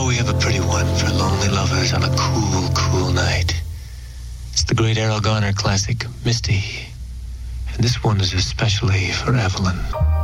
Oh, we have a pretty one for lonely lovers on a cool, cool night. It's the great Errol Garner classic, Misty. And this one is especially for Evelyn.